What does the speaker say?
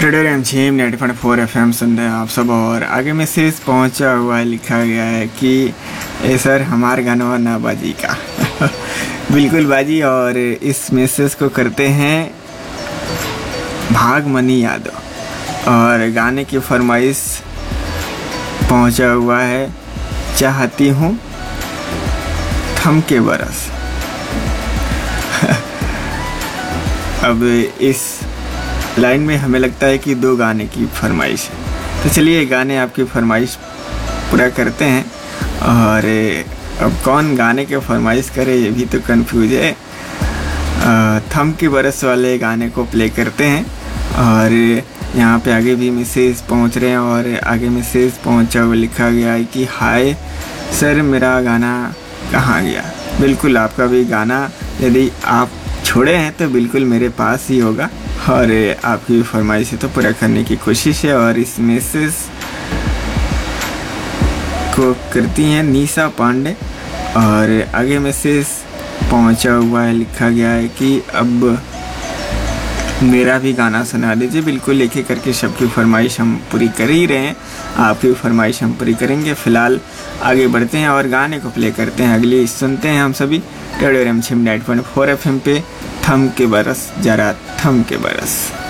Radio रमझीम 90.4 FM सुन रहे हैं आप सब। और आगे मैसेज पहुंचा हुआ है, लिखा गया है कि ए सर हमार गाना ना बाजी का बिल्कुल बाजी। और इस मैसेज को करते हैं भागमनी यादव और गाने की फरमाइश पहुंचा हुआ है, चाहती हूँ थम के बरस। अब इस लाइन में हमें लगता है कि दो गाने की फरमाइश है, तो चलिए गाने आपकी फरमाइश पूरा करते हैं। और अब कौन गाने के फरमाइश करे ये भी तो कंफ्यूज है। थम के बरस वाले गाने को प्ले करते हैं। और यहाँ पे आगे भी मैसेज पहुँच रहे हैं और आगे मैसेज पहुँचा हुआ लिखा गया है कि हाय सर मेरा गाना कहाँ गया। बिल्कुल आपका भी गाना यदि आप छोड़े हैं तो बिल्कुल मेरे पास ही होगा और आपकी फरमाइश है तो पूरा करने की कोशिश है। और इस मैसेज को करती हैं निशा पांडे और आगे मैसेज पहुंचा हुआ है, लिखा गया है कि अब मेरा भी गाना सुना दीजिए। बिल्कुल एक एक करके सबकी फरमाइश हम पूरी कर ही रहे हैं, आपकी फरमाइश हम पूरी करेंगे। फ़िलहाल आगे बढ़ते हैं और गाने को प्ले करते हैं। अगली सुनते हैं हम सभी रेडियो रमझीम 90.4 FM पे, थम के बरस जरा थम के बरस।